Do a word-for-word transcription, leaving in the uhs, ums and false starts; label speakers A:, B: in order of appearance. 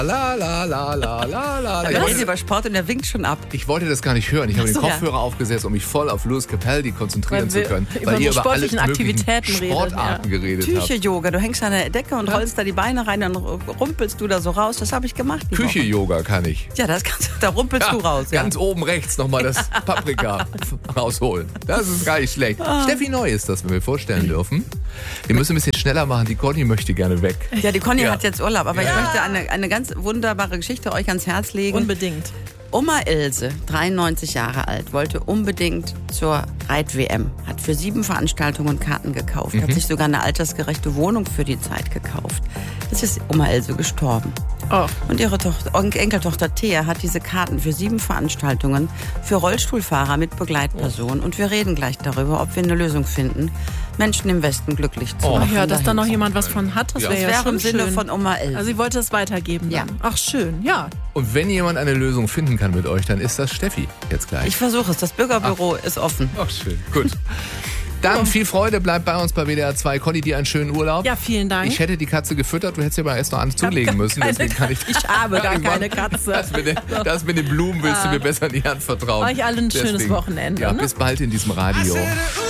A: La, la, la, la, la, la.
B: Da
A: Ich
B: reden
A: wollte,
B: Sie über Sport und der winkt schon ab.
A: ich wollte das gar nicht hören. Ich habe
C: Ach
A: den
C: so, ja.
A: Kopfhörer aufgesetzt, um mich voll auf Louis Capaldi konzentrieren
C: Weil
A: zu
C: wir
A: können.
C: über
A: Weil ihr
C: unsere
A: über alle
C: sportlichen
A: möglichen
C: Aktivitäten redet,
A: Sportarten
C: ja.
A: geredet habt.
B: Küche-Yoga, du hängst an der Decke und rollst da die Beine rein, dann rumpelst du da so raus. Das habe ich gemacht. die Woche.
A: Küche-Yoga kann ich.
B: Ja, das kannst du, da rumpelst du raus. Ja.
A: Ganz oben rechts nochmal das Paprika rausholen. Das ist gar nicht schlecht.
B: Ah.
A: Steffi Neu ist das, wenn wir vorstellen dürfen. Wir müssen ein bisschen schneller machen. Die Conny möchte gerne weg.
B: Ja, die Conny
A: Ja.
B: hat jetzt Urlaub, aber
A: Ja.
B: ich möchte eine, eine ganz wunderbare Geschichte euch ans Herz legen.
C: Unbedingt.
B: Oma Ilse, dreiundneunzig Jahre alt, wollte unbedingt zur Reit-W M, hat für sieben Veranstaltungen Karten gekauft,
A: Mhm.
B: hat sich sogar eine altersgerechte Wohnung für die Zeit gekauft. Jetzt ist Oma Ilse gestorben.
C: Oh.
B: Und ihre Tochter, Enkeltochter Thea hat diese Karten für sieben Veranstaltungen für Rollstuhlfahrer mit Begleitperson. Und wir reden gleich darüber, ob wir eine Lösung finden, Menschen im Westen glücklich zu
A: Oh.
B: machen.
C: Ach ja, dass da
B: dahin
C: noch
B: zu-
C: jemand was von hat, das
A: Ja.
C: wäre
B: Das
C: ja
B: wäre
C: schon
B: im Sinne
C: schön.
B: von Oma Ilse.
C: Also sie wollte es weitergeben dann.
B: Ja.
C: Ach schön, ja.
A: Und wenn jemand eine Lösung finden kann mit euch, dann ist das Steffi jetzt gleich.
B: Ich versuche es, das Bürgerbüro ist offen.
A: Ach, schön. Gut. Dann viel Freude, bleibt bei uns bei W D R zwei. Conny, dir einen schönen Urlaub.
C: Ja, vielen Dank.
A: Ich hätte die Katze gefüttert, du hättest ihr aber erst noch eins zulegen
C: gar
A: müssen.
C: keine
A: Deswegen kann ich,
C: Ich habe gar
A: Irgendwann-
C: keine Katze.
A: Das mit, den, das mit den Blumen willst du mir besser in die Hand vertrauen.
C: Euch allen ein schönes
A: Deswegen,
C: Wochenende,
A: Ja,
C: ne?
A: bis bald in diesem Radio.